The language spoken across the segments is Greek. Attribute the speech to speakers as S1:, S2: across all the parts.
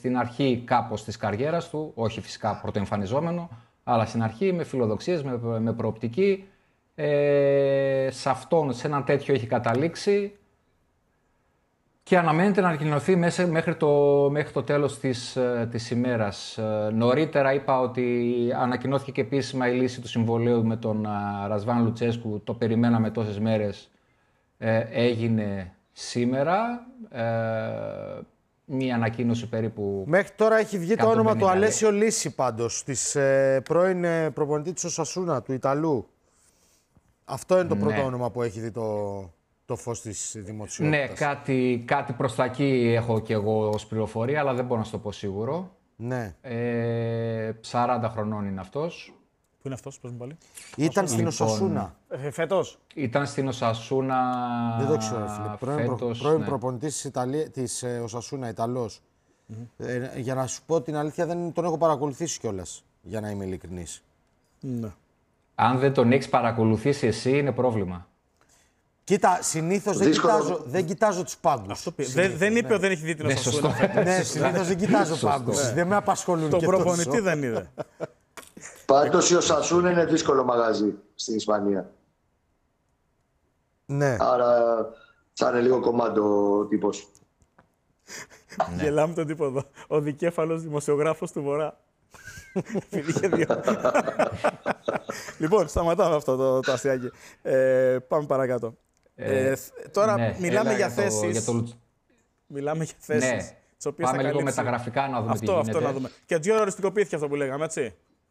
S1: στην αρχή κάπως της καριέρας του, όχι φυσικά πρωτοεμφανιζόμενο, αλλά στην αρχή με φιλοδοξίες, με προοπτική. Σε έναν τέτοιο έχει καταλήξει και αναμένεται να ανακοινωθεί μέχρι το τέλος της ημέρας. Νωρίτερα είπα ότι ανακοινώθηκε και επίσημα η λύση του συμβολαίου με τον Ρασβάν Λουτσέσκου. Το περιμέναμε τόσες μέρες. Έγινε σήμερα. Μία ανακοίνωση περίπου.
S2: Μέχρι τώρα έχει βγει το όνομα του Αλέσιο Λύση πάντως, της πρώην προπονητή της Οσασούνα, του Ιταλού. Αυτό είναι το πρώτο όνομα που έχει δει το φως της δημοσιότητας.
S1: Ναι, κάτι προς τα εκεί έχω και εγώ ως πληροφορία, αλλά δεν μπορώ να σου το πω σίγουρο.
S2: Ναι.
S1: 40 χρονών είναι αυτός.
S3: Πού είναι αυτός, πες μου πάλι.
S2: Ήταν στην Οσασούνα.
S3: Φέτος.
S1: Ήταν στην Οσασούνα.
S2: Δεν το ξέρω, φίλε. Πρώην προπονητής της Οσασούνα, Ιταλός. Για να σου πω την αλήθεια, δεν τον έχω παρακολουθήσει κιόλας, για να είμαι ειλικρινής.
S3: Ναι.
S1: Αν δεν τον έχεις παρακολουθήσει εσύ, είναι πρόβλημα.
S2: Κοίτα, συνήθως δεν κοιτάζω τους πάγκους.
S3: Δεν είπε ότι δεν έχει δει την Οσασούνα.
S2: Ναι, συνήθως δεν κοιτάζω πάγκους. Δεν με απασχολούν
S3: τον
S2: και τόσο.
S3: προπονητή δεν είδε.
S4: Πάντως η Οσασούνα είναι δύσκολο μαγαζί στην Ισπανία.
S2: Ναι.
S4: Άρα θα είναι λίγο κομμάτι ο τύπος.
S3: Γελάμε τον τύπο εδώ. Ο δικέφαλος δημοσιογράφος του Βορρά. Λοιπόν, σταματάμε αυτό το αστιάκι. Πάμε παρακάτω. Τώρα μιλάμε για θέσεις. Μιλάμε για θέσεις.
S1: Πάμε λίγο με τα γραφικά να δούμε τι γίνεται.
S3: Αυτό να δούμε. Και Τζιόρα οριστικοποιήθηκε αυτό που λέγαμε, έτσι.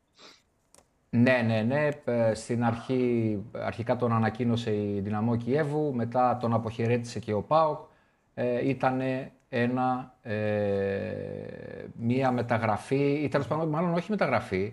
S1: Ναι. Στην αρχικά τον ανακοίνωσε η Δυναμό Κιέβου, μετά τον αποχαιρέτησε και ο ΠΑΟΚ. Ήταν μία μεταγραφή, ή τέλος πάντων, μάλλον όχι μεταγραφή.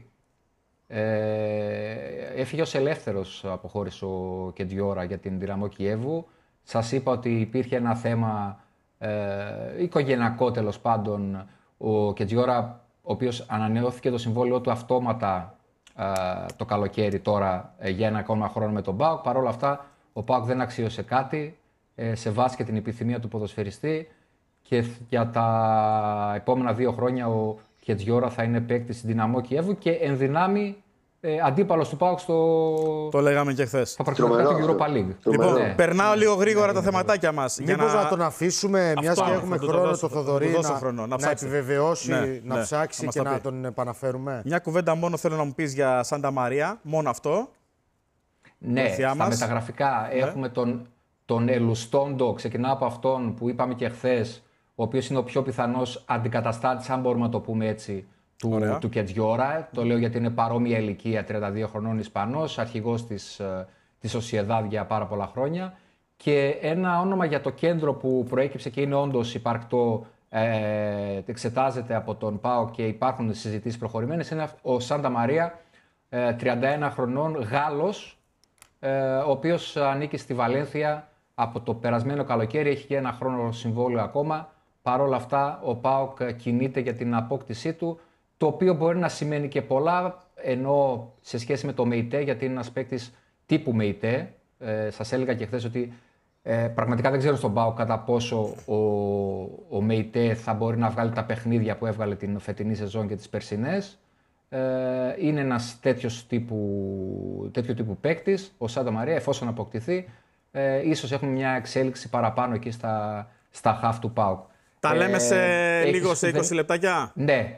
S1: Έφυγε ως ελεύθερος, αποχώρησε ο Κεντιόρα για την Δυναμό Κιέβου. Σας είπα ότι υπήρχε ένα θέμα οικογενειακό, τέλος πάντων. Ο Κεντιόρα, ο οποίος ανανεώθηκε το συμβόλαιό του αυτόματα το καλοκαίρι τώρα για ένα ακόμα χρόνο με τον ΠΑΟΚ. Παρ' όλα αυτά, ο ΠΑΟΚ δεν αξίωσε κάτι, σεβάστηκε την επιθυμία του ποδοσφαιριστή και για τα επόμενα 2 χρόνια ο Κετζιόρα θα είναι παίκτης στην Δυναμό Κιέβου και εν δυνάμει αντίπαλος του ΠΑΟΚ
S3: Το λέγαμε και χθες.
S1: στα προκριματικά του Europa League.
S3: Λοιπόν, περνάω λίγο γρήγορα τα θεματάκια μας.
S2: Μήπως να τον αφήσουμε, μιας και έχουμε χρόνο το Θοδωρή, να επιβεβαιώσει, να ψάξει και να τον επαναφέρουμε.
S3: Μια κουβέντα μόνο θέλω να μου πεις για Σάντα Μαρία, μόνο αυτό.
S1: Ναι, στα μεταγραφικά έχουμε τον Ελουστόντο, ξεκινάω από αυτόν που είπαμε και χθες, ο οποίος είναι ο πιο πιθανός αντικαταστάτης, αν μπορούμε να το πούμε έτσι, του Κετζιόρα. Το λέω γιατί είναι παρόμοια ηλικία, 32 χρονών Ισπανός, αρχηγός της Σοσιεδάδ για πάρα πολλά χρόνια. Και ένα όνομα για το κέντρο που προέκυψε και είναι όντως υπαρκτό, εξετάζεται από τον ΠΑΟ και υπάρχουν συζητήσεις προχωρημένες, είναι ο Σάντα Μαρία, 31 χρονών, Γάλλος, ο οποίος ανήκει στη Βαλένθια από το περασμένο καλοκαίρι, έχει και ένα χρόνο συμβόλαιο ακόμα. Παρ' όλα αυτά, ο ΠΑΟΚ κινείται για την απόκτησή του, το οποίο μπορεί να σημαίνει και πολλά, ενώ σε σχέση με το ΜΕΙΤΕ, γιατί είναι ένας παίκτης τύπου ΜΕΙΤΕ. Σας έλεγα και χθες ότι πραγματικά δεν ξέρω στον ΠΑΟΚ κατά πόσο ο ΜΕΙΤΕ θα μπορεί να βγάλει τα παιχνίδια που έβγαλε την φετινή σεζόν και τις περσινές. Είναι ένας τέτοιου τύπου παίκτης, ο Σάντα Μαρία, εφόσον αποκτηθεί. Ίσως έχουμε μια εξέλιξη παραπάνω εκεί στα χαφ του ΠΑΟΚ.
S3: Τα λέμε σε 20 λεπτάκια.
S1: Ναι.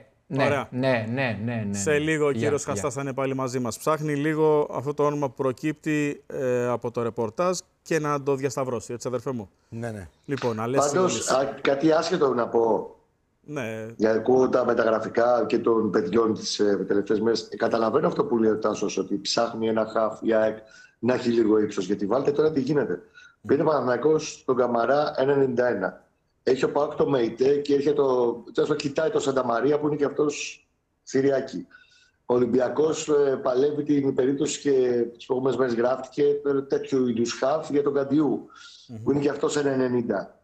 S3: Σε λίγο ο κύριος Χαστάς θα είναι πάλι μαζί μας. Ψάχνει λίγο αυτό το όνομα που προκύπτει από το ρεπορτάζ και να το διασταυρώσει, έτσι αδερφέ μου.
S2: Ναι.
S3: Λοιπόν,
S4: πάντως, κάτι άσχετο να πω.
S3: Ναι.
S4: Για ακούω τα μεταγραφικά και των παιδιών τις τελευταίες μέρες. Καταλαβαίνω αυτό που λέει ο Τάσος, ότι ψάχνει ένα χαφ η ΑΕΚ να έχει λίγο ύψος. Γιατί βάλτε τώρα τι γίνεται. Πήρε ο Παναθηναϊκός στον Καμαρά 1,91. Έχει ο ΠΑΟΚ το ΜΕΙΤΕ και έρχεται κοιτάει το Σάντα Μαρία που είναι και αυτός Συριάκη. Ο Ολυμπιακός παλεύει την περίπτωση και τις προηγούμενες μέρες γράφτηκε τέτοιου είδους χαφ για τον Καντιού, που είναι και αυτός 1,90.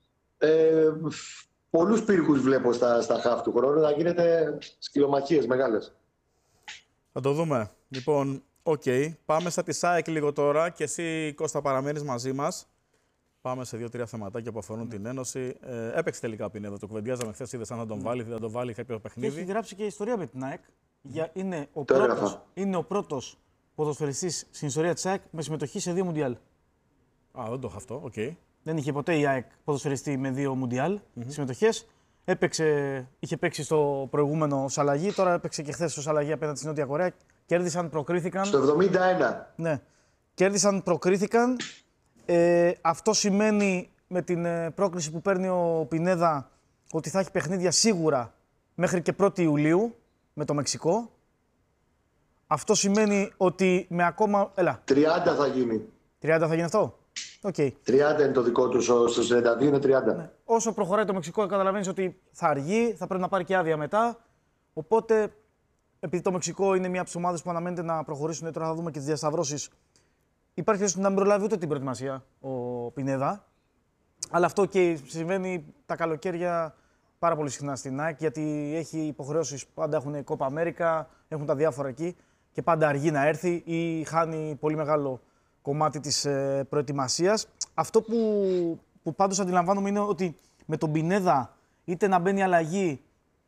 S4: Πολλούς πύργους βλέπω στα χαφ του χρόνου να γίνεται σκυλομαχίες μεγάλες.
S3: Θα το δούμε. Λοιπόν, πάμε στα της ΑΕΚ λίγο τώρα και εσύ, Κώστα, παραμένεις μαζί μας. Πάμε σε 2-3 θεματάκια που αφορούν την Ένωση. Έπαιξε τελικά ο Πινέδα. Το κουβεντιάζαμε χθες. Είδες αν θα τον βάλει, δεν τον βάλει κάποιο παιχνίδι.
S5: Έχει γράψει και ιστορία με την ΑΕΚ. Είναι ο πρώτος ποδοσφαιριστής στην ιστορία της ΑΕΚ με συμμετοχή σε 2 Μουντιάλ.
S3: Δεν το έχω αυτό. Okay.
S5: Δεν είχε ποτέ η ΑΕΚ ποδοσφαιριστή με 2 Μουντιάλ συμμετοχές. Είχε παίξει στο προηγούμενο Σαλαγί, τώρα έπαιξε και χθες στο Σαλαγί απέναντι στη Νότια Κορέα. Κέρδισαν, προκρίθηκαν.
S4: Στο 71.
S5: Ναι. Κέρδισαν, προκρίθηκαν. Αυτό σημαίνει με την πρόκριση που παίρνει ο Πινέδα ότι θα έχει παιχνίδια σίγουρα μέχρι και 1η Ιουλίου με το Μεξικό. Αυτό σημαίνει ότι με ακόμα... 30
S4: θα γίνει.
S5: 30 θα γίνει αυτό. Okay.
S4: 30 είναι το δικό του, στο 42 είναι 30.
S5: Ναι. Όσο προχωράει το Μεξικό, καταλαβαίνεις ότι θα αργεί, θα πρέπει να πάρει και άδεια μετά. Οπότε, επειδή το Μεξικό είναι μία από τις ομάδες που αναμένεται να προχωρήσουν, τώρα θα δούμε και τις διασταυρώσεις. Υπάρχει περίπτωση να μην προλάβει ούτε την προετοιμασία ο Πινέδα. Αλλά αυτό και συμβαίνει τα καλοκαίρια πάρα πολύ συχνά στην ΑΕΚ, γιατί έχει υποχρεώσεις. Πάντα έχουν Κόπα Αμέρικα, έχουν τα διάφορα εκεί και πάντα αργεί να έρθει ή χάνει πολύ μεγάλο κομμάτι της προετοιμασίας. Αυτό που πάντως αντιλαμβάνομαι είναι ότι με τον Πινέδα είτε να μπαίνει αλλαγή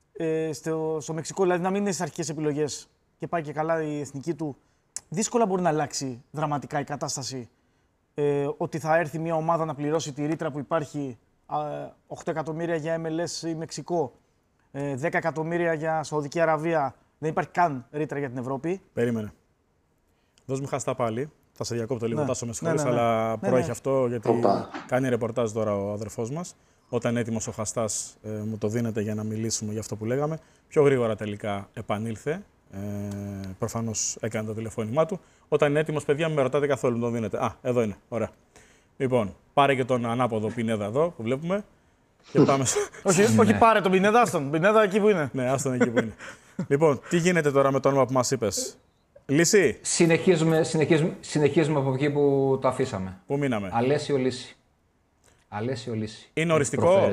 S5: στο Μεξικό, δηλαδή να μην είναι στις αρχικές επιλογές και πάει και καλά η εθνική του, δύσκολα μπορεί να αλλάξει δραματικά η κατάσταση. Ότι θα έρθει μια ομάδα να πληρώσει τη ρήτρα που υπάρχει, 8 εκατομμύρια για MLS ή Μεξικό, 10 εκατομμύρια για Σαουδική Αραβία, δεν υπάρχει καν ρήτρα για την Ευρώπη.
S3: Περίμενε. Δώσ' μου χαστά πάλι. Θα σε διακόπτω λίγο, Τάσο, με συγχωρείς, αλλά προέχει αυτό γιατί κάνει ρεπορτάζ τώρα ο αδερφός μας. Όταν είναι έτοιμος ο Χαστάς, μου το δίνεται για να μιλήσουμε για αυτό που λέγαμε. Πιο γρήγορα τελικά επανήλθε. Προφανώς έκανε το τηλεφώνημά του. Όταν είναι έτοιμος, παιδιά, μην με ρωτάτε καθόλου, μου το δίνετε. Εδώ είναι. Ωραία. Λοιπόν, πάρε και τον ανάποδο Πινέδα εδώ που βλέπουμε. Και πάμε.
S5: Όχι, πάρε τον Πινέδα, άστον. Πινέδα εκεί που είναι.
S3: Ναι, άστον εκεί που είναι. Λοιπόν, τι γίνεται τώρα με το όνομα που μας είπες? Λύση.
S1: Συνεχίζουμε από εκεί που το αφήσαμε.
S3: Πού μείναμε?
S1: Αλέσιο Λύση. Αλέσιο Λύση.
S3: Είναι οριστικό?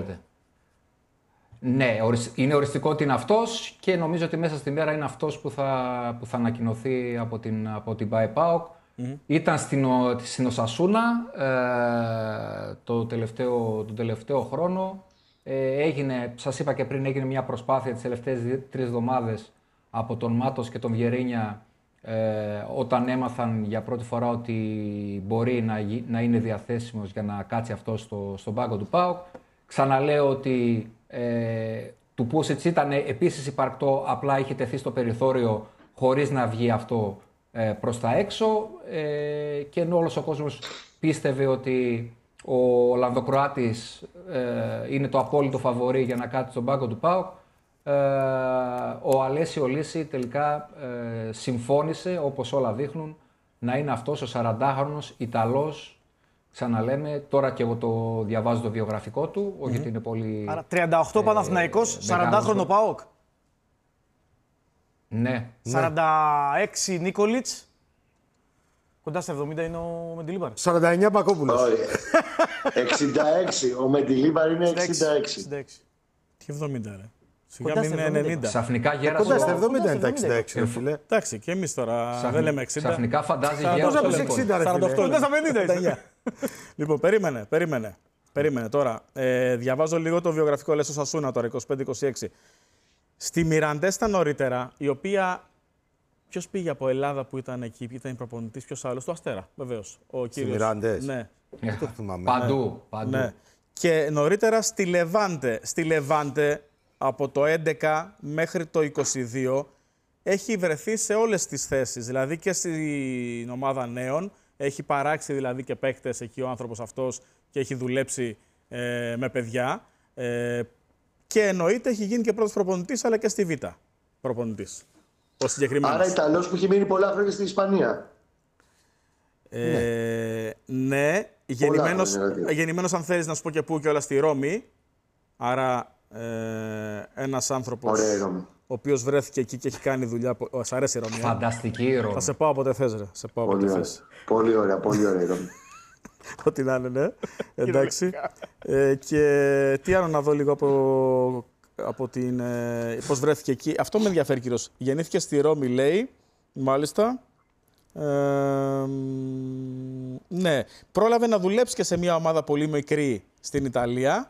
S1: Ναι, είναι οριστικό ότι είναι αυτός και νομίζω ότι μέσα στη μέρα είναι αυτός που θα ανακοινωθεί από την ΠΑΕ-ΠΑΟΚ. Ήταν στην Οσασούνα τον τελευταίο χρόνο. Σας είπα και πριν, έγινε μια προσπάθεια τις τελευταίες 3 εβδομάδες από τον Μάτος και τον Βιερίνια, όταν έμαθαν για πρώτη φορά ότι μπορεί να είναι διαθέσιμος για να κάτσει αυτό στον πάγκο του ΠΑΟΚ. Ξαναλέω ότι του Πούσιτς ήταν επίσης υπαρκτό, απλά είχε τεθεί στο περιθώριο χωρίς να βγει αυτό προς τα έξω, και ενώ όλος ο κόσμος πίστευε ότι ο Ολλανδοκροάτης είναι το απόλυτο φαβορί για να κάτσει στον πάγκο του ΠΑΟΚ, ο Αλέσιο Λύση τελικά συμφώνησε, όπως όλα δείχνουν, να είναι αυτός ο 40χρονος Ιταλός. Ξαναλέμε, τώρα και εγώ το διαβάζω το βιογραφικό του, όχι γιατί είναι πολύ...
S5: Άρα 38 Παναθηναϊκός, 40χρονο ΠΑΟΚ.
S1: Ναι.
S5: 46 Νίκολιτς. Κοντά στα 70 είναι ο Μεντιλίμπαρ.
S2: 49 Πακόπουλος.
S4: 66. Ο Μεντιλίμπαρ είναι 66.
S3: Τι 70 ρε. Σιγά μην είναι 90.
S1: Ξαφνικά γέρασε.
S2: Κοντά στα 70 είναι τα 66, φίλε.
S3: Εντάξει, και εμείς τώρα δεν λέμε 60.
S1: Ξαφνικά φαντάζει γέρασε.
S2: Πώς 60 ρε φίλε.
S5: Κοντά στα 50.
S3: Λοιπόν, περίμενε τώρα. Διαβάζω λίγο το βιογραφικό Λέσο Σασούνα τώρα, 25-26. Στη Μιραντέστα νωρίτερα, η οποία... Ποιος πήγε από Ελλάδα που ήταν εκεί, ήταν προπονητής, ποιος άλλος? Το Αστέρα, βεβαίως.
S2: Στη Μιραντές.
S3: Ναι.
S1: Παντού.
S3: Ναι. Και νωρίτερα στη Λεβάντε, από το 11 μέχρι το 22, έχει βρεθεί σε όλες τις θέσεις. Δηλαδή και στην ομάδα νέων, έχει παράξει δηλαδή και παίκτες εκεί ο άνθρωπος αυτός και έχει δουλέψει με παιδιά. Και εννοείται έχει γίνει και πρώτος προπονητής, αλλά και στη Β' προπονητής.
S4: Άρα Ιταλός που έχει μείνει πολλά χρόνια στην Ισπανία.
S3: Ναι, γεννημένος αν θέλεις να σου πω και πού, και όλα στη Ρώμη. Άρα ένας άνθρωπος ο οποίος βρέθηκε εκεί και έχει κάνει δουλειά. Σ' αρέσει η Ρώμη?
S1: Φανταστική η Ρώμη.
S3: Θα σε πάω όποτε θες, ρε.
S4: Πολύ ωραία η Ρώμη.
S3: Ό,τι να είναι, ναι. Εντάξει. Και τι άλλο να δω λίγο από την... πώς βρέθηκε εκεί. Αυτό με ενδιαφέρει κυρίως. Γεννήθηκε στη Ρώμη, λέει, μάλιστα. Ναι, πρόλαβε να δουλέψει και σε μια ομάδα πολύ μικρή στην Ιταλία.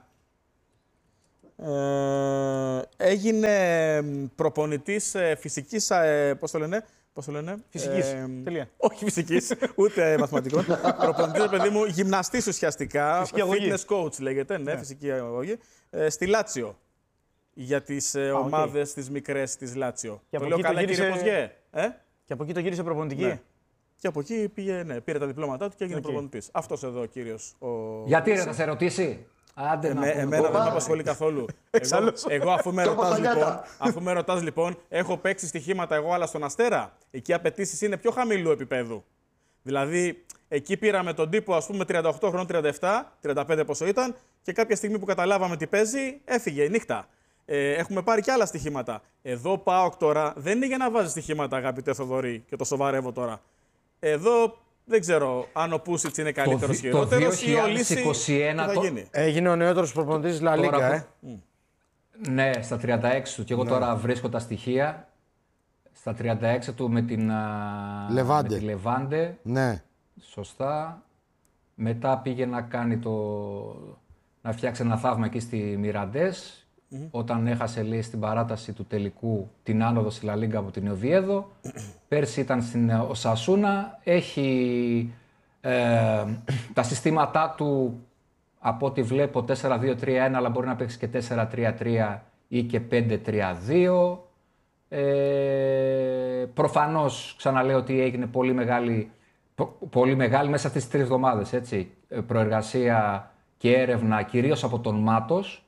S3: Έγινε προπονητής φυσικής, πώς το λένε,
S5: Φυσικής, τελεία.
S3: όχι φυσικής, ούτε μαθηματικών. Προπονητής, παιδί μου, γυμναστής ουσιαστικά, fitness coach λέγεται, ναι, φυσική αγωγή, στη Λάτσιο. Για τις ομάδες τις μικρές της Λάτσιο.
S5: Και
S3: το λέω καλά, κύριε Ποζιέ.
S5: Και από εκεί το γύρισε προπονητική.
S3: Ναι. Και από εκεί πήρε τα διπλώματά του και έγινε προπονητής. Αυτός εδώ ο κύριος.
S1: Γιατί θα σε ρωτήσει. Άντε
S3: εμένα δεν με απασχολεί καθόλου. εγώ αφού με ρωτάς λοιπόν, έχω παίξει στοιχήματα εγώ αλλά στον Αστέρα. Εκεί οι απαιτήσεις είναι πιο χαμηλού επίπεδου. Δηλαδή, εκεί πήραμε τον τύπο, ας πούμε, 38 χρόνων, 37, 35 πόσο ήταν, και κάποια στιγμή που καταλάβαμε τι παίζει, έφυγε η νύχτα. Έχουμε πάρει και άλλα στοιχήματα. Εδώ ΠΑΟΚ τώρα δεν είναι για να βάζει στοιχήματα, αγαπητέ Θοδωρή, και το σοβαρεύω τώρα. Εδώ δεν ξέρω αν ο Πούσιτς είναι καλύτερος, χειρότερος ή ο Λύση θα γίνει.
S2: Έγινε ο νεότερος προπονητής Λα Λίγκα,
S1: Ναι, στα 36 του. Και εγώ τώρα βρίσκω τα στοιχεία. Στα 36 του με τη Λεβάντε.
S2: Ναι.
S1: Σωστά. Μετά πήγε να κάνει να φτιάξει ένα θαύμα εκεί στη Μιραντές. Όταν έχασε, λέει, στην παράταση του τελικού την άνοδο στη Λα Λίγκα από την Οβιέδο. Πέρσι ήταν στην Οσασούνα. Έχει τα συστήματά του, από ό,τι βλέπω, 4-2-3-1, αλλά μπορεί να παίξει και 4-3-3 ή και 5-3-2. Προφανώς, ξαναλέω ότι έγινε πολύ μεγάλη μέσα στις 3 εβδομάδες, έτσι, προεργασία και έρευνα, κυρίως από τον Μάτος,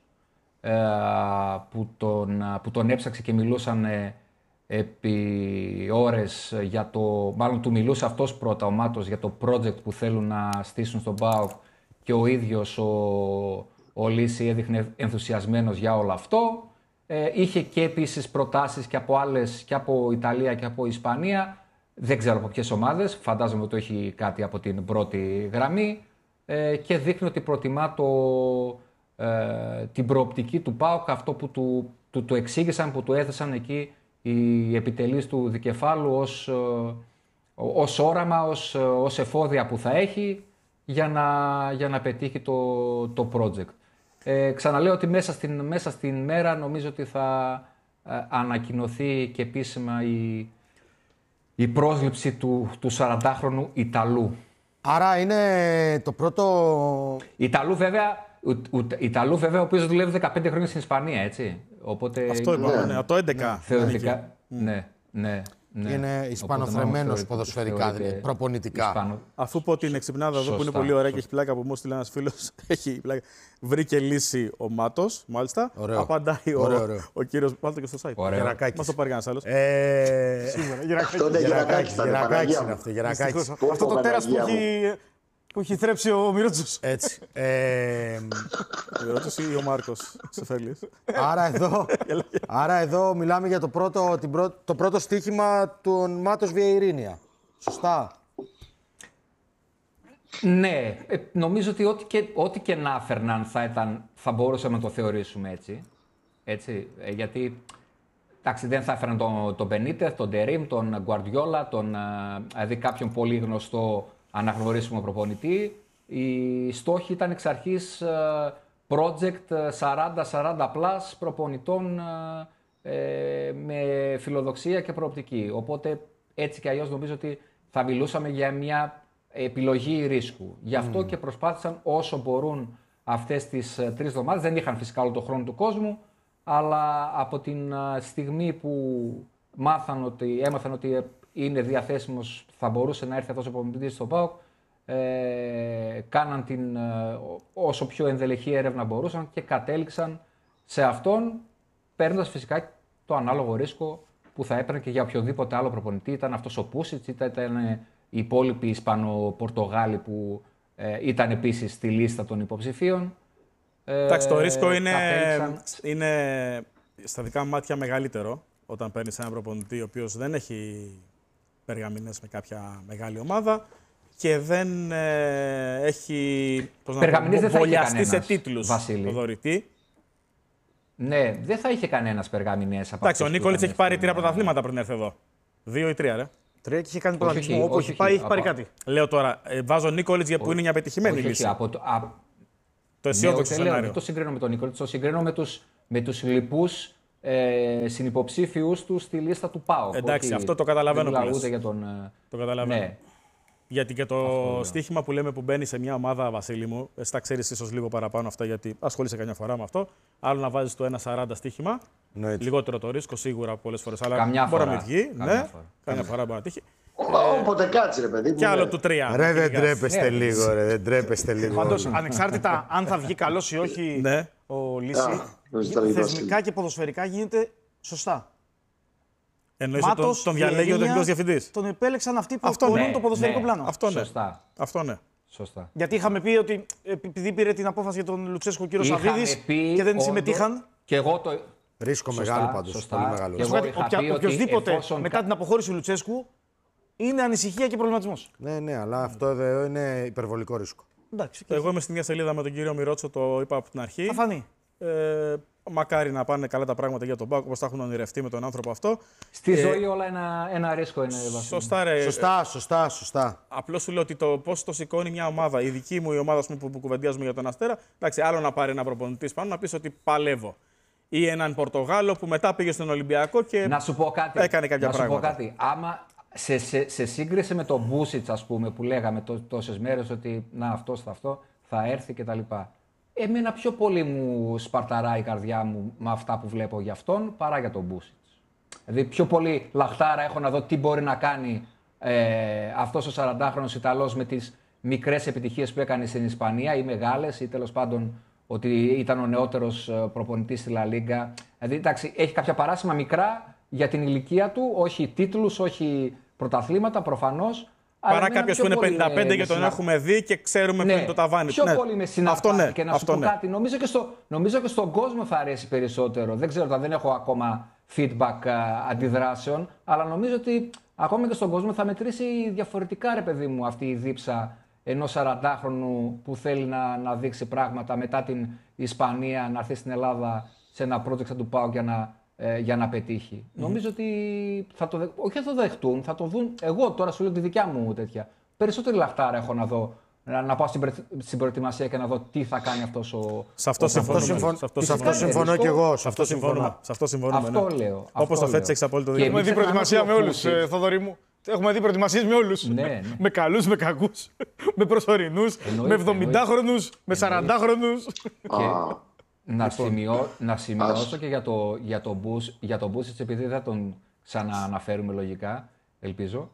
S1: που τον έψαξε και μιλούσαν επί ώρες για μάλλον του μιλούσε αυτός πρώτα, ο Μάτος, για το project που θέλουν να στήσουν στον ΠΑΟΚ, και ο ίδιος ο Λύση έδειχνε ενθουσιασμένος για όλο αυτό. Είχε και επίσης προτάσεις και από άλλες, και από Ιταλία και από Ισπανία. Δεν ξέρω από ποιες ομάδες, φαντάζομαι ότι έχει κάτι από την πρώτη γραμμή, και δείχνει ότι προτιμά την προοπτική του ΠΑΟΚ, αυτό που του εξήγησαν, που του έθεσαν εκεί οι επιτελείς του δικεφάλου ως όραμα, ως εφόδια που θα έχει για να πετύχει το project. Ξαναλέω ότι μέσα στην μέρα νομίζω ότι θα ανακοινωθεί και επίσημα η πρόσληψη του 40χρονου Ιταλού.
S2: Άρα είναι το πρώτο...
S1: Ιταλού βέβαια, ο οποίος δουλεύει 15 χρόνια στην Ισπανία, έτσι. Οπότε,
S3: αυτό είπαμε, από το 11.
S1: Θεωρητικά, ναι.
S2: Είναι ισπανοθρεμένος ποδοσφαιρικά, δηλαδή, προπονητικά.
S3: Αφού πω την εξυπνάδα εδώ που είναι πολύ ωραία και έχει πλάκα, που μου στείλει ένας φίλος, έχει πλάκα. Βρήκε λύση ο Μάτος, μάλιστα.
S2: Ωραίο.
S3: Απαντάει ο κύριος. Βάλτε και στο site.
S2: Γερακάκης.
S3: Μας το πάρει κανένας άλλος.
S4: Αυτό είναι
S2: Γερακάκης.
S5: Αυτό το τέρας που έχει θρέψει ο Μιρότσος.
S2: Έτσι.
S3: Ο Μιρότσος ή ο Μάρκος, σε θέλεις.
S2: Άρα εδώ μιλάμε για το πρώτο στοίχημα του Μάτος Βιεϊρίνια. Σωστά.
S1: Ναι, νομίζω ότι ό,τι και να έφερναν θα μπορούσαμε να το θεωρήσουμε έτσι. Γιατί εντάξει, δεν θα έφεραν τον Μπενίτεθ, τον Ντερίμ, τον Γκουαρδιόλα, δηλαδή κάποιον πολύ γνωστό αναγνωρίσιμο προπονητή. Οι στόχοι ήταν εξ αρχής project 40 plus προπονητών με φιλοδοξία και προοπτική. Οπότε έτσι και αλλιώς νομίζω ότι θα μιλούσαμε για μια επιλογή ρίσκου. Γι' αυτό και προσπάθησαν όσο μπορούν αυτές τις 3 εβδομάδες. Δεν είχαν φυσικά όλο τον χρόνο του κόσμου, αλλά από την στιγμή που έμαθαν ότι είναι διαθέσιμος, θα μπορούσε να έρθει αυτός ο προπονητής στο ΠΑΟΚ, κάναν όσο πιο ενδελεχή έρευνα μπορούσαν και κατέληξαν σε αυτόν, παίρνοντας φυσικά το ανάλογο ρίσκο που θα έπαιρνε και για οποιοδήποτε άλλο προπονητή. Ήταν αυτός ο Πούσιτς, ήταν οι υπόλοιποι Ισπανο-Πορτογάλοι που ήταν επίσης στη λίστα των υποψηφίων.
S3: Εντάξει, το ρίσκο είναι στα δικά μου μάτια μεγαλύτερο όταν παίρνεις έναν προπονητή ο οποίος δεν έχει περγαμηνές με κάποια μεγάλη ομάδα και δεν έχει βολιαστεί σε τίτλους, Θοδωρητή.
S1: Ναι, δεν θα είχε κανένας περγαμηνές.
S3: Εντάξει, ο Νίκολιτς έχει πάρει 3 πρωταθλήματα πριν έρθει εδώ. 2 ή 3, ρε.
S5: 3 και είχε κάνει πρωταθλητισμό. Όπου έχει πάει, έχει πάρει κάτι.
S3: Λέω τώρα, βάζω Νίκολιτς που είναι μια πετυχημένη λύση. Το αισιόδοξο σενάριο.
S1: Δεν το συγκρίνω με τον Νίκολιτς, το συγκρίνω με τους λοιπούς συνυποψήφιους του στη λίστα του ΠΑΟΚ.
S3: Εντάξει, αυτό το καταλαβαίνω πλέον.
S1: Για τον...
S3: Το καταλαβαίνω. Ναι. Γιατί και το στοίχημα που λέμε που μπαίνει σε μια ομάδα, Βασίλη μου, εσύ τα ξέρεις ίσως λίγο παραπάνω αυτά, γιατί ασχολείσαι καμιά φορά με αυτό. Άλλο να βάζεις το 1,40 στοίχημα. Ναι, λιγότερο το ρίσκο σίγουρα πολλές φορές. Αλλά μπορεί να μην βγει. Καμιά φορά μπορεί να τύχει.
S4: Όποτε κάτσει, ρε παιδί.
S3: Κι άλλο του 3.
S2: Ρε, δεν τρέπεστε λίγο, ρε. Δεν τρέπεστε λίγο.
S5: Πάντως, ανεξάρτητα αν θα βγει καλός ή όχι ο Λύση, θεσμικά και ποδοσφαιρικά γίνεται σωστά.
S3: Εννοείς ότι τον διαλέγει ο τεχνικός διευθυντής.
S5: Τον επέλεξαν αυτοί που εκπονούν το ποδοσφαιρικό πλάνο.
S3: Αυτό ναι.
S1: Σωστά.
S5: Γιατί είχαμε πει ότι επειδή πήρε την απόφαση για τον Λουτσέσκο ο κύριος Σαββίδης και δεν συμμετείχαν.
S1: Και εγώ το.
S2: Ρίσκο μεγάλο πάντως. Πολύ μεγάλο.
S5: Οποιοδήποτε μετά την αποχώρηση του Λουτσέσκου είναι ανησυχία και προβληματισμός.
S2: Ναι, αλλά αυτό εδώ είναι υπερβολικό ρίσκο.
S3: Εγώ είμαι στην ίδια σελίδα με τον κύριο Μιρότσο, το είπα από την αρχή.
S5: Θα φανεί.
S3: Μακάρι να πάνε καλά τα πράγματα για τον ΠΑΟΚ, όπως τα έχουν ονειρευτεί με τον άνθρωπο αυτό.
S1: Στη ζωή όλα ένα ρίσκο είναι.
S3: Σωστά, ρε.
S2: Σωστά.
S3: Απλώς σου λέω ότι το πώς το σηκώνει μια ομάδα, η δική μου η ομάδα που κουβεντιάζουμε για τον Αστέρα, εντάξει, άλλο να πάρει ένα προπονητή πάνω να πει ότι παλεύω. Ή έναν Πορτογάλο που μετά πήγε στον Ολυμπιακό και
S1: να σου πω κάτι.
S3: Έκανε κάποια πράγματα.
S1: Να σου πω κάτι. Άμα σε σύγκριση με τον Μπούσιτς, ας πούμε, που λέγαμε τόσες μέρες ότι να αυτός θα έρθει κτλ. Εμένα πιο πολύ μου σπαρταράει η καρδιά μου με αυτά που βλέπω για αυτόν παρά για τον Μπούσιτς. Δηλαδή πιο πολύ λαχτάρα έχω να δω τι μπορεί να κάνει αυτός ο 40χρονος Ιταλός με τις μικρές επιτυχίες που έκανε στην Ισπανία ή μεγάλες ή τέλος πάντων ότι ήταν ο νεότερος προπονητής στη Λα Λίγκα. Δηλαδή εντάξει, έχει κάποια παράσημα μικρά για την ηλικία του, όχι τίτλους, όχι πρωταθλήματα προφανώς.
S3: Παρά κάποιος που είναι 55 και τον έχουμε δει και ξέρουμε ποιο είναι το ταβάνι.
S1: Πιο πολύ με συναρτάται και να σου πω κάτι. Νομίζω και στον κόσμο θα αρέσει περισσότερο. Δεν ξέρω, δεν έχω ακόμα feedback αντιδράσεων, αλλά νομίζω ότι ακόμα και στον κόσμο θα μετρήσει διαφορετικά, ρε παιδί μου, αυτή η δίψα ενός 40χρονου που θέλει να δείξει πράγματα μετά την Ισπανία, να έρθει στην Ελλάδα σε ένα project του ΠΑΟΚ για να πετύχει. Νομίζω ότι όχι θα το δεχτούν, θα το δουν. Εγώ τώρα σου λέω τη δικιά μου τέτοια. Περισσότερη λαχτάρα έχω να δω, να πάω στην προετοιμασία και να δω τι θα κάνει αυτός ο...
S2: Σε αυτό συμφωνώ και εγώ.
S3: Σε αυτό συμφωνούμε.
S1: Αυτό λέω.
S3: Όπως το θέτεις, έχεις απόλυτο δίκιο.
S5: Έχουμε δει προετοιμασία με όλους, Θοδωρή μου. Έχουμε δει προετοιμασίες με όλους. Με καλούς, με κακούς, με προσωρινούς, με 70χρονους, με 40χρονους.
S1: Να σημειώσω και για τον Μπούσιτς, επειδή δεν θα τον ξανααναφέρουμε λογικά, ελπίζω.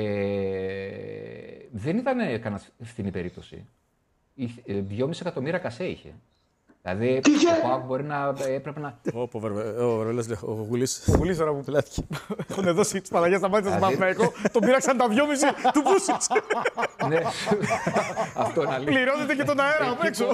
S1: Δεν ήταν κανένα φθηνή περίπτωση. 2,5 εκατομμύρια κασέ είχε. Δηλαδή, ο ΠΑΟΚ μπορεί να έπρεπε να...
S3: Ο Γουλής.
S5: Ο Γουλής τώρα που πελάθηκε. Έχουν δώσει τις Παναγιάς στα μάτια στον Παναθηναϊκό, τον πήραξαν τα 2,5 του Μπούσιτς.
S1: Ναι, αυτό είναι αλήθεια.
S5: Πληρώνεται και τον αέρα απ' έξω.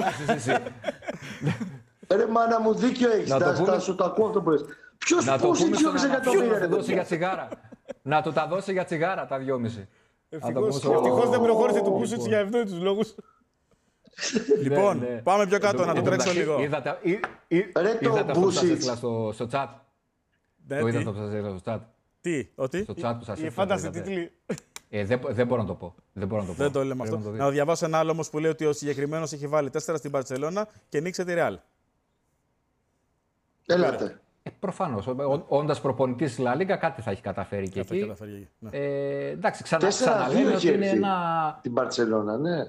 S4: Ρε μάνα μου, δίκιο έχεις. Θα σου το ακούω αυτό που λες. Ποιος Μπούσιτς 2,5 εκατομμύρια.
S1: Να του τα δώσει για τσιγάρα τα 2,5.
S5: Ευτυχώς δεν προχώρησε το Μπούσιτς για ευνόητους λόγους.
S3: Λοιπόν, πάμε πιο κάτω, να το τρέξω λίγο.
S1: Είδατε αυτό που σας έστειλα στο chat. Το είδατε αυτό που σας έστειλα στο chat.
S3: Τι, ότι?
S1: Στο chat που σας έστειλα.
S5: Η φάνταση τίτλη.
S1: Δεν μπορώ να το πω.
S3: Δεν το λέμε αυτό. Να διαβάσω ένα άλλο όμως που λέει ότι ο συγκεκριμένος έχει βάλει 4 στην Μπαρτσελώνα και νίκησε τη Ρεάλ.
S4: Ελάτε.
S1: Προφανώς. Όντας προπονητής στη Λα Λίγκα, κάτι θα έχει καταφέρει και εκεί. Εντάξει, ξαναλέμε ότι είναι ένα...
S4: Την Μπαρτσελώνα, ναι.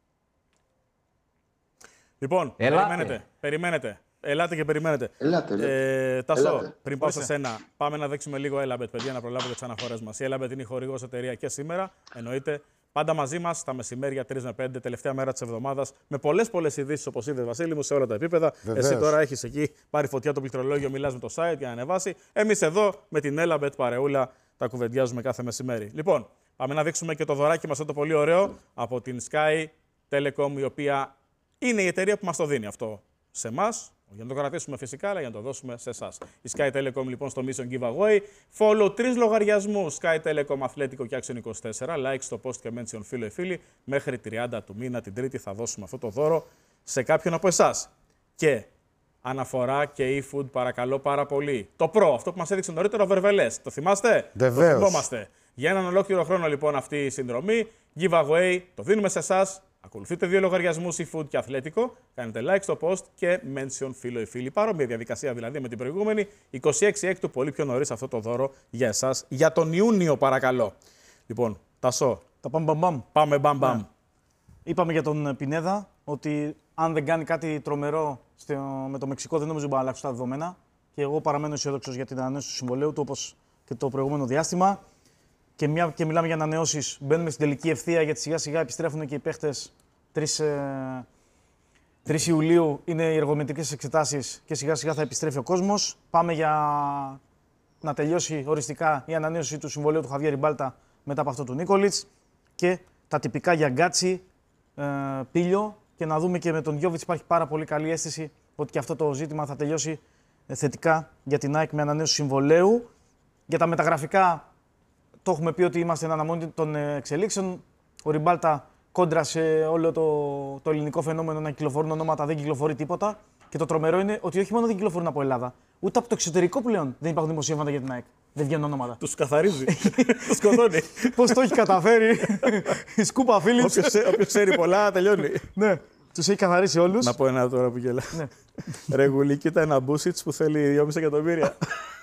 S3: Λοιπόν, περιμένετε. Ελάτε και περιμένετε. Τάσο, πριν πάω σε σένα, πάμε να δείξουμε λίγο Έλαμπετ, παιδιά, να προλάβω και τις αναφορές μας. Η Έλαμπετ είναι η χορηγός εταιρεία και σήμερα, εννοείται. Πάντα μαζί μας, τα μεσημέρια 3 με 5, τελευταία μέρα της εβδομάδας, με πολλές ειδήσεις, όπως είδες, Βασίλη μου, σε όλα τα επίπεδα. Βεβαίως. Εσύ τώρα έχεις εκεί πάρει φωτιά το πληκτρολόγιο, μιλάς με το site για να ανεβάσει. Εμείς εδώ με την Έλαμπετ παρεούλα τα κουβεντιάζουμε κάθε μεσημέρι. Λοιπόν, πάμε να δείξουμε και το δωράκι μας, το πολύ ωραίο από την Sky Telecom, η οποία είναι η εταιρεία που μας το δίνει αυτό σε εμάς. Για να το κρατήσουμε φυσικά, αλλά για να το δώσουμε σε εσάς. Η Sky Telecom λοιπόν στο Mission Giveaway. Follow 3 λογαριασμούς. Sky Telecom Αθλέτικο και Action 24. Like στο post και mention φίλο ή φίλοι. Μέχρι 30 του μήνα την Τρίτη θα δώσουμε αυτό το δώρο σε κάποιον από εσάς. Και αναφορά και eFood, παρακαλώ πάρα πολύ. Το Pro, αυτό που μας έδειξε νωρίτερα ο Βερβελές. Το θυμάστε?
S2: Βεβαίως.
S3: Το θυμόμαστε. Για έναν ολόκληρο χρόνο λοιπόν αυτή η συνδρομή, giveaway, το δίνουμε σε εσάς. Ακολουθείτε 2 λογαριασμούς eFood και Αθλέτικο, κάνετε like στο post και mention φίλο ή φίλη. Παρόμοια διαδικασία δηλαδή με την προηγούμενη. 26 Έκτου, πολύ πιο νωρίς αυτό το δώρο για εσάς. Για τον Ιούνιο, παρακαλώ. Λοιπόν, Τασό.
S5: Τα πάμε μπαμ.
S3: Πάμε μπαμ.
S5: Ναι. Είπαμε για τον Πινέδα ότι αν δεν κάνει κάτι τρομερό με το Μεξικό, δεν νομίζω ότι μπορεί να αλλάξουν τα δεδομένα. Και εγώ παραμένω αισιόδοξος για την ανανέωση του συμβολέου του, όπως και το προηγούμενο διάστημα. Και μια και μιλάμε για ανανεώσεις, μπαίνουμε στην τελική ευθεία γιατί σιγά-σιγά επιστρέφουν και οι παίχτες. 3 Ιουλίου είναι οι εργομετρικές εξετάσεις και σιγά-σιγά θα επιστρέφει ο κόσμος. Πάμε για να τελειώσει οριστικά η ανανέωση του συμβολέου του Χαβιέρ Ριμπάλτα μετά από αυτό του Νίκολιτς. Και τα τυπικά για Γκάτσι, Πίλιο. Και να δούμε και με τον Γιώβιτς υπάρχει πάρα πολύ καλή αίσθηση ότι και αυτό το ζήτημα θα τελειώσει θετικά για την ΑΕΚ με ανανέωση συμβολέου. Για τα μεταγραφικά, το έχουμε πει ότι είμαστε εν αναμονή των εξελίξεων. Ο Ριμπάλτα κόντρα σε όλο το ελληνικό φαινόμενο να κυκλοφορούν ονόματα, δεν κυκλοφορεί τίποτα. Και το τρομερό είναι ότι όχι μόνο δεν κυκλοφορούν από Ελλάδα, ούτε από το εξωτερικό πλέον δεν υπάρχουν δημοσιεύματα για την ΑΕΚ. Δεν βγαίνουν ονόματα.
S3: Τους καθαρίζει. Τους σκοτώνει.
S5: Πώς το έχει καταφέρει η σκούπα Φίλιπς.
S3: Όποιος ξέρει πολλά, τελειώνει.
S5: Ναι, τους έχει καθαρίσει όλους.
S3: Να πω ένα τώρα που γελά.
S5: Ναι.
S3: Ρε Γουλή, κοίτα ένα Μπούσιτς που θέλει 2,5 εκατομμύρια.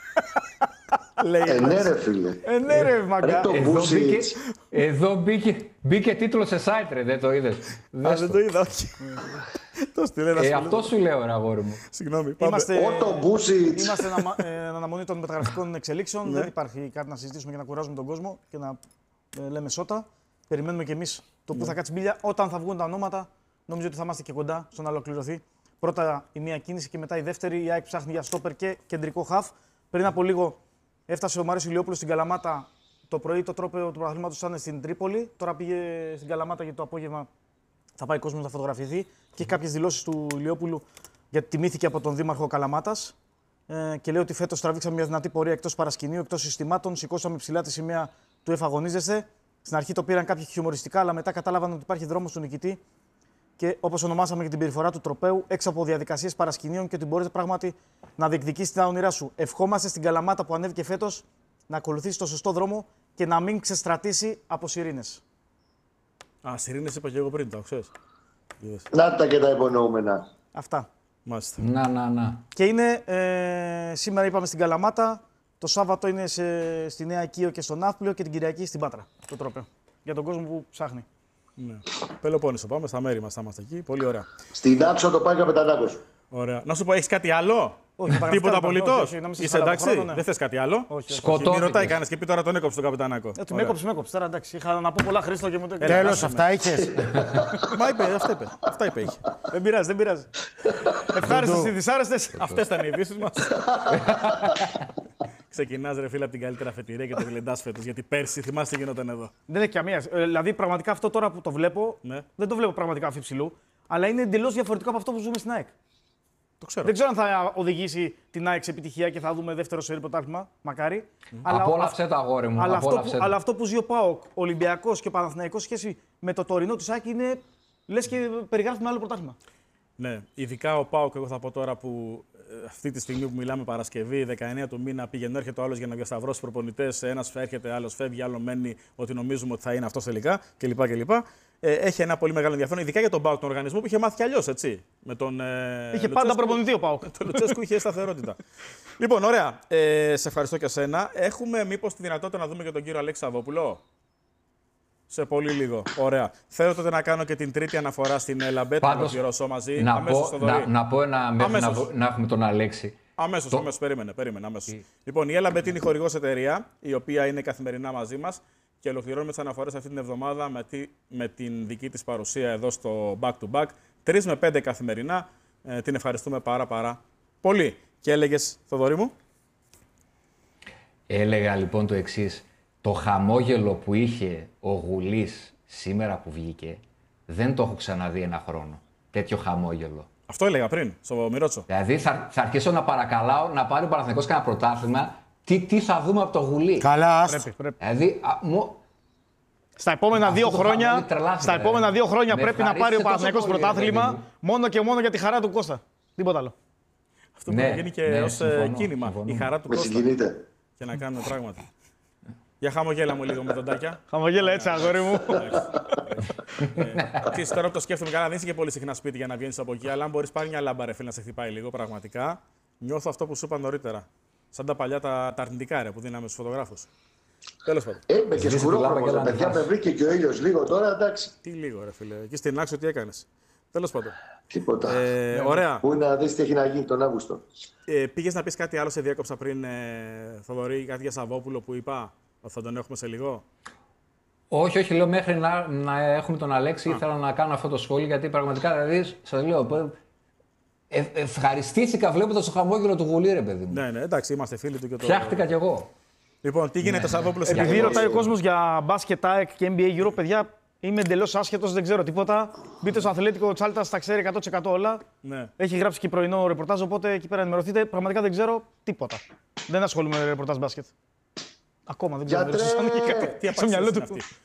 S4: Ναι ρε φίλε.
S5: Ναι ρε μαγκά.
S1: Εδώ μπήκε τίτλο σε site ρε, δεν το είδες?
S3: Δεν το είδα, όχι.
S1: Αυτό σου λέω ρε αγόρι μου.
S3: Συγγνώμη,
S5: Είμαστε
S4: Είμαστε
S5: εν αναμονή των μεταγραφικών εξελίξεων. Δεν υπάρχει κάτι να συζητήσουμε και να κουράζουμε τον κόσμο και να λέμε σώτα. Περιμένουμε κι εμείς το που θα κάτσει μπίλια. Όταν θα βγουν τα ονόματα, νομίζω ότι θα είμαστε και κοντά στο να ολοκληρωθεί. Πρώτα η μία κίνηση και μετά η δεύτερη. Η ΑΕΚ ψάχνει για στόπερ και κεντρικό χαφ. Πριν από λίγο έφτασε ο Μάριος Ηλιόπουλος στην Καλαμάτα. Το πρωί το τρόπαιο του πρωταθλήματος ήταν στην Τρίπολη. Τώρα πήγε στην Καλαμάτα γιατί το απόγευμα θα πάει κόσμος να φωτογραφηθεί. Και έχει κάποιες δηλώσεις του Ηλιόπουλου γιατί τιμήθηκε από τον Δήμαρχο Καλαμάτας. Και λέει ότι φέτος τραβήξαμε μια δυνατή πορεία εκτός παρασκηνίου, εκτός συστημάτων. Σηκώσαμε ψηλά τη σημαία του εφαγωνίζεστε. Στην αρχή το πήραν κάποιοι χιουμοριστικά, αλλά μετά κατάλαβαν ότι υπάρχει δρόμος του νικητή. Και όπως ονομάσαμε και την περιφορά του τροπαίου, έξω από διαδικασίες παρασκηνίων και ότι μπορείς πράγματι να διεκδικήσεις τα όνειρά σου. Ευχόμαστε στην Καλαμάτα που ανέβηκε φέτος να ακολουθήσει το σωστό δρόμο και να μην ξεστρατήσει από σιρήνες.
S3: Α, σιρήνες είπα και εγώ πριν, το ξέρεις.
S4: Να τα και τα υπονοούμενα.
S5: Αυτά.
S3: Μάλιστα.
S1: Να.
S5: Και είναι, σήμερα είπαμε στην Καλαμάτα, το Σάββατο είναι στη Νέα Οικείο και στο Ναύπλιο και την Κυριακή στην Πάτρα, το τρόπαιο. Για τον κόσμο που ψάχνει.
S3: Ναι. Πελοπόννησο, πάμε στα μέρη μας, θα είμαστε εκεί. Πολύ ωραία.
S4: Στην Άξο το πάει καπετανάκος.
S3: Ωραία. Να σου πω, έχεις κάτι άλλο?
S5: Όχι,
S3: τίποτα απολύτως?
S5: Όχι,
S3: Είσαι εντάξει?
S5: χρόνο, ναι.
S3: Δεν θες κάτι άλλο?
S5: Όχι.
S1: Σκοτώθηκε.
S3: Μην ρωτάει κανένας και πει τώρα τον έκοψε τον καπετανάκο.
S5: Με έκοψε. Τώρα εντάξει. Είχα να πω πολλά Χρήστο και μου το έκανε.
S2: Τέλος, αυτά είχες.
S3: Μα είπε, αυτά είπε.
S5: Δεν πειράζει. Ευχάριστες οι δυσάρεστες.
S3: Αυτές ήταν οι ειδήσεις μας. Ξεκινάς ρε φίλε από την καλύτερα αφετηρία και το γλεντάς φέτος. Γιατί πέρσι θυμάστε τι γινόταν εδώ.
S5: Δεν έχει καμία. Δηλαδή πραγματικά αυτό τώρα που το βλέπω, δεν το βλέπω πραγματικά αφιψηλού, αλλά είναι εντελώς διαφορετικό από αυτό που ζούμε στην ΑΕΚ.
S3: Το ξέρω.
S5: Δεν ξέρω αν θα οδηγήσει την ΑΕΚ σε επιτυχία και θα δούμε δεύτερο σερί πρωτάθλημα. Μακάρι.
S1: Απόλαυσε το αγόρι μου.
S5: Αλλά αυτό που ζει ο ΠΑΟΚ, ο Ολυμπιακός και ο Παναθηναϊκός σχέση με το τωρινό της ΑΕΚ είναι λες και περιγράφει με άλλο πρωτάθλημα.
S3: Ναι, ειδικά ο ΠΑΟΚ, εγώ θα πω τώρα που αυτή τη στιγμή που μιλάμε Παρασκευή, 19 του μήνα, πήγαινε έρχεται ο άλλος για να διασταυρώσει προπονητές. Ένας έρχεται, άλλος φεύγει, άλλο μένει ότι νομίζουμε ότι θα είναι αυτός τελικά κλπ. Έχει ένα πολύ μεγάλο ενδιαφέρον, ειδικά για τον ΠΑΟΚ, τον οργανισμό που είχε μάθει κι αλλιώς, έτσι. Με τον,
S5: είχε πάντα προπονητή ο ΠΑΟΚ.
S3: Το Λουτσέσκου είχε σταθερότητα. Λοιπόν, ωραία. Σε ευχαριστώ και εσένα. Έχουμε μήπως τη δυνατότητα να δούμε και τον κύριο Αλέξη Σαββόπουλο? Σε πολύ λίγο. Ωραία. Θέλω τότε να κάνω και την τρίτη αναφορά στην Λαμπέτ, να ολοκληρώσω μαζί.
S1: Να πω ένα μέχρι να έχουμε τον Αλέξη.
S3: Αμέσως, περίμενε. Αμέσως. Λοιπόν, η Λαμπέτ είναι η χορηγός εταιρεία, η οποία είναι καθημερινά μαζί μας και ολοκληρώνουμε τις αναφορές αυτή την εβδομάδα με την δική της παρουσία εδώ στο Back to Back. 3 με 5 καθημερινά. Την ευχαριστούμε πάρα πολύ. Και έλεγες, Θοδωρή μου?
S1: Έλεγα λοιπόν το εξής. Το χαμόγελο που είχε ο Γουλής σήμερα που βγήκε, δεν το έχω ξαναδεί ένα χρόνο. Τέτοιο χαμόγελο.
S3: Αυτό έλεγα πριν, στο Μιρότσο.
S1: Δηλαδή θα αρχίσω να παρακαλάω να πάρει ο Παναθηναϊκός κανένα πρωτάθλημα. Τι θα δούμε από το Γουλή.
S2: Καλά,
S5: πρέπει.
S1: Δηλαδή,
S5: στα επόμενα 2 χρόνια, πρέπει να πάρει ο Παναθηναϊκός πρωτάθλημα μόνο και μόνο για τη χαρά του Κώστα. Τίποτα άλλο.
S3: Αυτό μπορεί να γίνει και ως κίνημα.
S1: Συμφωνώ.
S3: Η χαρά του
S4: Με
S3: Κώστα.
S4: συγκινείτε.
S3: Και να κάνουμε πράγματα. Για χαμογέλα μου λίγο με τον Τάκια.
S5: Χαμογέλα έτσι, αγόρι μου.
S3: Ξέρεις, τώρα που το σκέφτομαι καλά, δεν είσαι και πολύ συχνά σπίτι για να βγαίνεις από εκεί. Αλλά αν μπορείς, πάρει μια λάμπα, ρε φίλε, να σε χτυπάει λίγο. Πραγματικά νιώθω αυτό που σου είπα νωρίτερα. Σαν τα παλιά τα αρνητικά ρε, που δίναμε στους φωτογράφους. Τέλος πάντων.
S4: Με και σκουρόχρωμο. Παιδιά, με βρήκε και ο ήλιος λίγο τώρα, εντάξει.
S3: Τι λίγο, ρε φίλε. Εκεί στην Άξο τι έκανες. Τέλος πάντων.
S4: Τίποτα.
S3: Ωραία.
S4: Πού να δεις τι έχει να γίνει τον Αύγουστο.
S3: Πήγες να πεις κάτι άλλο, σε διάκοψα πριν, Θοδωρή, κάτι για Σαββόπουλο που είπα. Θα τον έχουμε σε λίγο.
S1: Όχι, λέω μέχρι να έχουμε τον Αλέξη, ήθελα να κάνω αυτό το σχόλιο γιατί πραγματικά δηλαδή σας λέω. Ευχαριστήθηκα βλέποντας το χαμόγελο του Γουλή, ρε παιδί μου.
S3: Ναι, εντάξει, είμαστε φίλοι του και το.
S1: Φτιάχτηκα κι εγώ.
S3: Λοιπόν, τι γίνεται Σαββόπουλο σε
S5: Επειδή ρωτάει ο κόσμος για μπάσκετ, ΑΕΚ και NBA Euro, παιδιά, είμαι εντελώς άσχετος, δεν ξέρω τίποτα. Μπείτε στο Αθλέτικο Τσάλτας, τα ξέρει 100% όλα.
S3: Ναι.
S5: Έχει γράψει και πρωινό ρεπορτάζ, οπότε εκεί πέρα ενημερωθείτε. Πραγματικά δεν ξέρω τίποτα. Δεν ασχολούμαι με ρεπορτάζ μπάσκετ. Ακόμα δεν ξέρω.
S3: Τι απάντηση είναι αυτή.